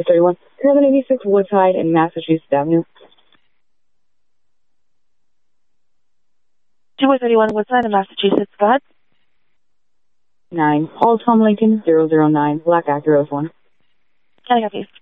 231, 786 Woodside and Massachusetts Avenue. 231 Woodside in Massachusetts. Go ahead. 9. All Tom Lincoln, 009, Black Acura 1. Can I have you?